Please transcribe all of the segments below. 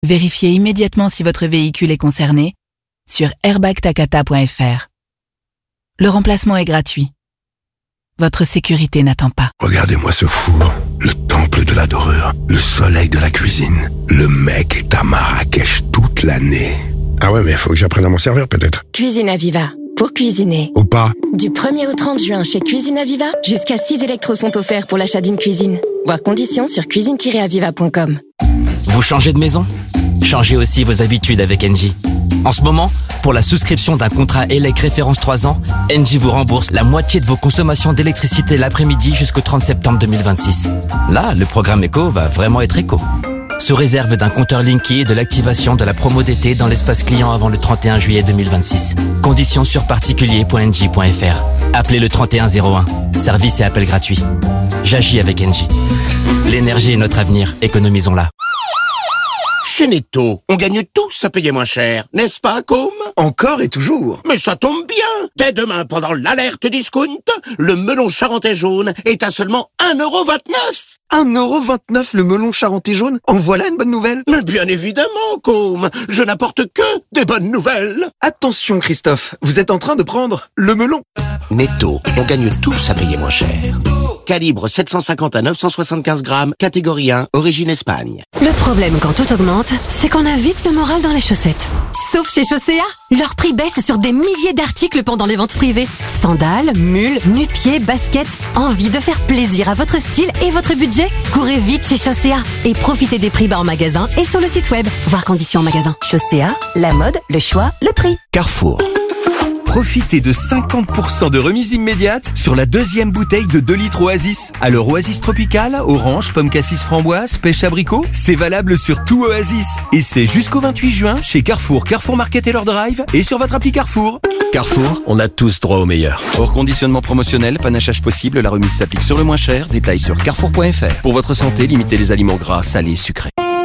Vérifiez immédiatement si votre véhicule est concerné sur airbagtakata.fr. Le remplacement est gratuit. Votre sécurité n'attend pas. Regardez-moi ce four, le temple de la dorure, le soleil de la cuisine. Le mec est à Marrakech toute l'année. Ah ouais, mais faut que j'apprenne à m'en servir peut-être. Cuisine Aviva, pour cuisiner. Ou pas. Du 1er au 30 juin chez Cuisine Aviva, jusqu'à 6 électros sont offerts pour l'achat d'une cuisine. Voir conditions sur cuisine-aviva.com. Vous changez de maison ? Changez aussi vos habitudes avec Engie. En ce moment, pour la souscription d'un contrat ELEC référence 3 ans, Engie vous rembourse la moitié de vos consommations d'électricité l'après-midi jusqu'au 30 septembre 2026. Là, le programme éco va vraiment être éco. Sous réserve d'un compteur Linky et de l'activation de la promo d'été dans l'espace client avant le 31 juillet 2026. Conditions sur particulier.engie.fr. Appelez le 3101. Service et appel gratuit. J'agis avec Engie. L'énergie est notre avenir, économisons-la. Chez Netto, on gagne tous à payer moins cher, n'est-ce pas, Com ? Encore et toujours. Mais ça tombe bien. Dès demain, pendant l'alerte discount, le melon charentais jaune est à seulement 1,29 €. 1,29 € le melon charentais jaune. En voilà une bonne nouvelle. Mais bien évidemment, Com. Je n'apporte que des bonnes nouvelles. Attention, Christophe, vous êtes en train de prendre le melon. Netto, on gagne tous à payer moins cher. Calibre 750 à 975 grammes, catégorie 1, origine Espagne. Le problème quand tout augmente, c'est qu'on a vite le moral dans les chaussettes. Sauf chez Chaussea, leur prix baisse sur des milliers d'articles pendant les ventes privées. Sandales, mules, nu-pieds, baskets. Envie de faire plaisir à votre style et votre budget ? Courez vite chez Chaussea et profitez des prix bas en magasin et sur le site web. Voir conditions en magasin. Chaussea, la mode, le choix, le prix. Carrefour. Profitez de 50% de remise immédiate sur la deuxième bouteille de 2 litres Oasis. Alors Oasis Tropical, orange, pomme cassis framboise, pêche abricot, c'est valable sur tout Oasis. Et c'est jusqu'au 28 juin chez Carrefour, Carrefour Market et leur drive et sur votre appli Carrefour. Carrefour, on a tous droit au meilleur. Hors conditionnement promotionnel, panachage possible, la remise s'applique sur le moins cher. Détails sur carrefour.fr. Pour votre santé, limitez les aliments gras, salés, sucrés.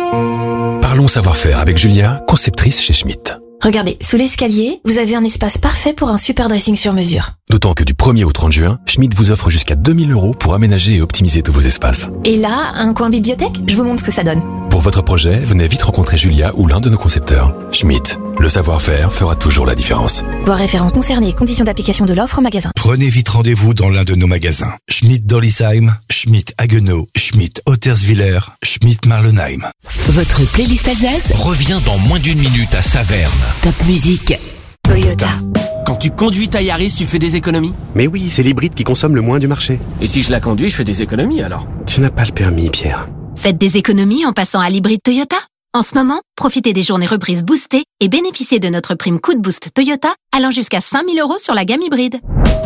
Parlons savoir-faire avec Julia, conceptrice chez Schmitt. Regardez, sous l'escalier, vous avez un espace parfait pour un super dressing sur mesure. D'autant que du 1er au 30 juin, Schmitt vous offre jusqu'à 2 000 € pour aménager et optimiser tous vos espaces. Et là, un coin bibliothèque ? Je vous montre ce que ça donne. Pour votre projet, venez vite rencontrer Julia ou l'un de nos concepteurs. Schmitt, le savoir-faire fera toujours la différence. Voir références concernées et conditions d'application de l'offre en magasin. Prenez vite rendez-vous dans l'un de nos magasins. Schmitt Dollisheim, Schmitt Haguenau, Schmitt Otterswiller, Schmitt Marlenheim. Votre playlist Alsace revient dans moins d'une minute à Saverne. Top musique. Toyota. Quand tu conduis ta Yaris, tu fais des économies ? Mais oui, c'est l'hybride qui consomme le moins du marché. Et si je la conduis, je fais des économies alors ? Tu n'as pas le permis, Pierre. Faites des économies en passant à l'hybride Toyota. En ce moment, profitez des journées reprises boostées et bénéficiez de notre prime Coup de Boost Toyota allant jusqu'à 5 000 € sur la gamme hybride.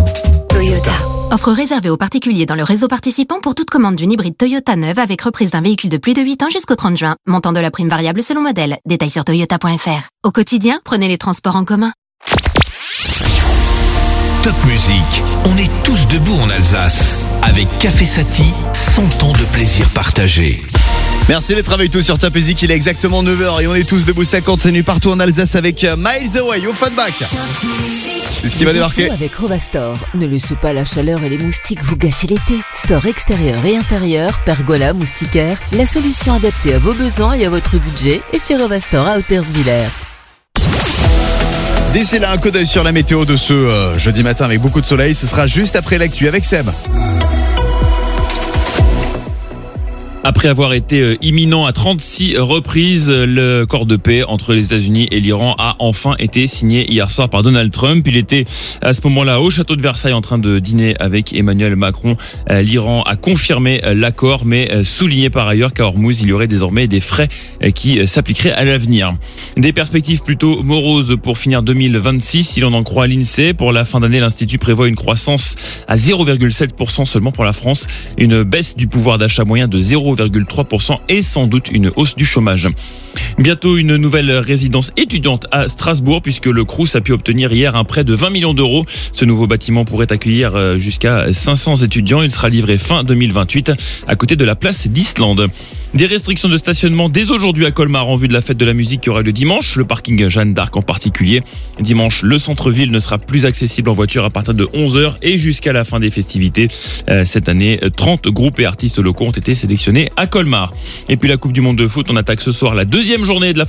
Toyota. Offre réservée aux particuliers dans le réseau participant pour toute commande d'une hybride Toyota neuve avec reprise d'un véhicule de plus de 8 ans jusqu'au 30 juin. Montant de la prime variable selon modèle. Détails sur toyota.fr. Au quotidien, prenez les transports en commun. Top musique, on est tous debout en Alsace. Avec Café Sati, 100 ans de plaisir partagé. Merci d'être avec nous sur Top Music, il est exactement 9h et on est tous debout, ça continue partout en Alsace avec Miles Away, Offenbach. C'est ce qui va débarquer. Avec Rovastor, ne laissez pas la chaleur et les moustiques vous gâcher l'été. Store extérieur et intérieur, pergola, moustiquaire, la solution adaptée à vos besoins et à votre budget est chez Rovastor à Otterswiller. D'ici là, un coup d'œil sur la météo de ce jeudi matin avec beaucoup de soleil, ce sera juste après l'actu avec Seb. Après avoir été imminent à 36 reprises, le accord de paix entre les États-Unis et l'Iran a enfin été signé hier soir par Donald Trump. Il était à ce moment-là au château de Versailles en train de dîner avec Emmanuel Macron. L'Iran a confirmé l'accord, mais souligné par ailleurs qu'à Hormuz, il y aurait désormais des frais qui s'appliqueraient à l'avenir. Des perspectives plutôt moroses pour finir 2026, si l'on en croit l'INSEE. Pour la fin d'année, l'Institut prévoit une croissance à 0,7% seulement pour la France, une baisse du pouvoir d'achat moyen de 0,3% et sans doute une hausse du chômage. Bientôt une nouvelle résidence étudiante à Strasbourg puisque le Crous a pu obtenir hier un prêt de 20 millions d'euros. Ce nouveau bâtiment pourrait accueillir jusqu'à 500 étudiants. Il sera livré fin 2028 à côté de la place d'Islande. Des restrictions de stationnement dès aujourd'hui à Colmar en vue de la fête de la musique qui aura lieu dimanche. Le parking Jeanne d'Arc en particulier. Dimanche, le centre-ville ne sera plus accessible en voiture à partir de 11h et jusqu'à la fin des festivités. Cette année, 30 groupes et artistes locaux ont été sélectionnés à Colmar. Et puis la Coupe du Monde de foot, on attaque ce soir la deuxième journée de la